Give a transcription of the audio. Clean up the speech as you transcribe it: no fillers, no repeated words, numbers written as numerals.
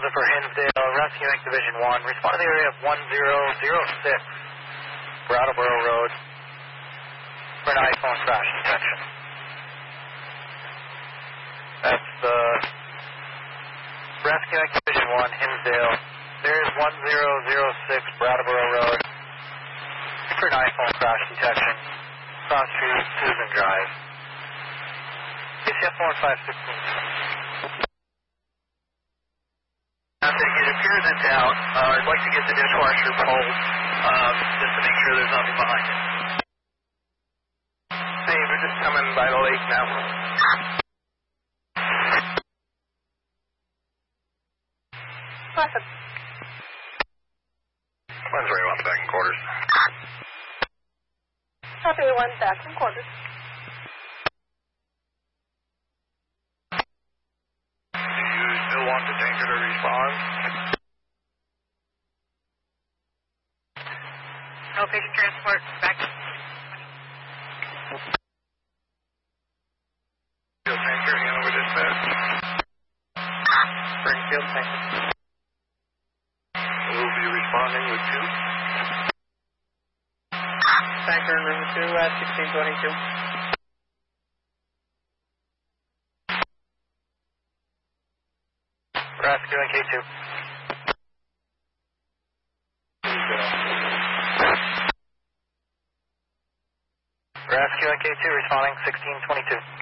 for Hinsdale, Rescue Inc. Division 1. Respond to the area of 1006 Brattleboro Road for an iPhone crash detection. That's the Rescue Inc. Division 1, Hinsdale. There is 1006 Brattleboro Road for an iPhone crash detection. Cross Street, Susan Drive. KCF 1516. It appears it's out. I'd like to get the dishwasher pulled just to make sure there's nothing behind it. Hey, we're just coming by the lake now. Awesome. One's right on back in quarters. Copy 1, back in quarters. Do you still want the tanker to respond? No patient transport, back. Springfield tanker, Hanover dispatch. Springfield tanker. We'll be responding with 2. Tanker in room 2 at 1622. Rescue and K2. Rescue and K2 responding 1622.